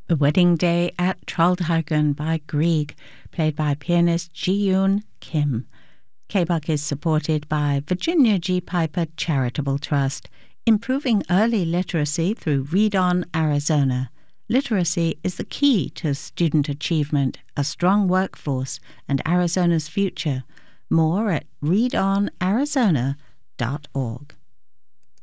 A Wedding Day at Trollhättan by Grieg, played by pianist Ji-yoon Kim. KBUK is supported by Virginia G. Piper Charitable Trust, improving early literacy through Read On Arizona. Literacy is the key to student achievement, a strong workforce, and Arizona's future. More at readonarizona.org.